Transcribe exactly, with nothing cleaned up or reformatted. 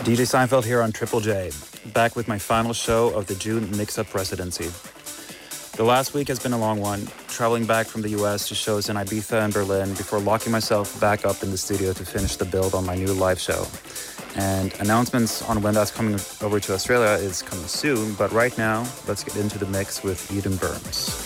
D J Seinfeld here on Triple J, back with my final show of the June Mix-Up residency. The last week has been a long one, traveling back from the U S to shows in Ibiza and Berlin before locking myself back up in the studio to finish the build on my new live show. And announcements on when that's coming over to Australia is coming soon, but right now, let's get into the mix with Eden Burns.